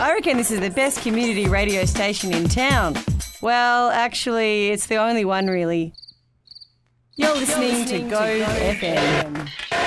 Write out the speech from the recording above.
I reckon this is the best community radio station in town. Well, actually, it's the only one really. You're listening to Go FM.